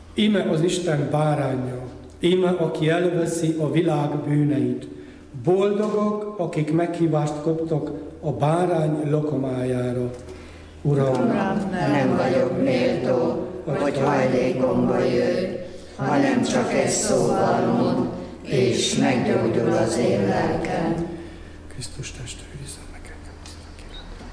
Íme az Isten báránya, íme aki elveszi a világ bűneit. Boldogok, akik meghívást kaptak a bárány lokomájára. Uram, nem vagyok méltó, hogy hajlékomba jöjj, hanem csak egy szóval mond, és meggyógyul az én lelkem. Krisztus teste, őrizzen meg.